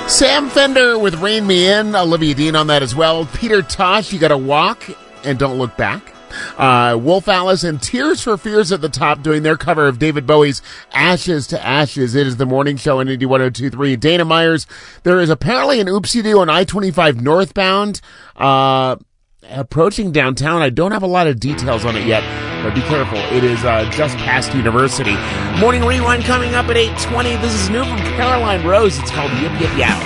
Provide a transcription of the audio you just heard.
Sam Fender with Rain Me In. Olivia Dean on that as well. Peter Tosh, You Gotta Walk and Don't Look Back. Wolf Alice and Tears for Fears at the top doing their cover of David Bowie's Ashes to Ashes. It is the morning show on 81.023. Dana Myers, there is apparently an oopsie-doo on I-25 northbound, approaching downtown. I don't have a lot of details on it yet, but be careful. It is just past University. Morning Rewind coming up at 8:20. This is new from Caroline Rose. It's called Yip Yip Yow.